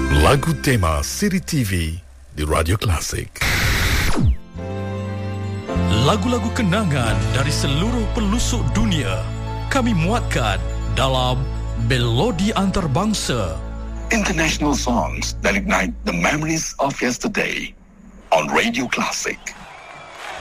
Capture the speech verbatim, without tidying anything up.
Lagu tema Siri T V di Radio Klasik. Lagu-lagu kenangan dari seluruh pelosok dunia kami muatkan dalam Melodi Antarabangsa. International songs that ignite the memories of yesterday on Radio Klasik.